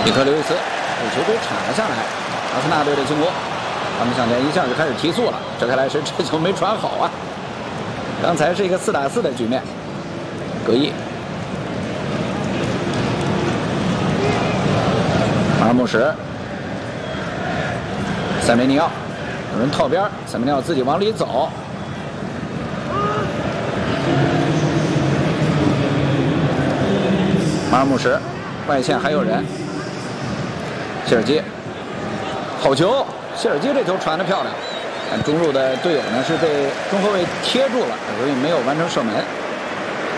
米克·刘易斯被球队铲了下来，阿森纳队的进攻，他们向前一下就开始提速了。这看来是这球没传好啊！刚才是一个4打4的局面，格伊、马尔穆什、塞梅尼奥，有人套边，塞梅尼奥自己往里走。马尔穆什外线还有人。 谢尔基，好球！谢尔基这球传得漂亮，但中路的队友呢是被中后卫贴住了，所以没有完成射门。